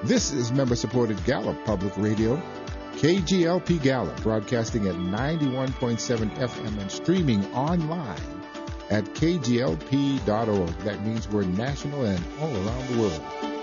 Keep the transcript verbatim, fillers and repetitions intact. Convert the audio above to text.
This is member-supported Gallup Public Radio, K G L P Gallup, broadcasting at ninety-one point seven F M and streaming online at K G L P dot org. That means we're national and all around the world.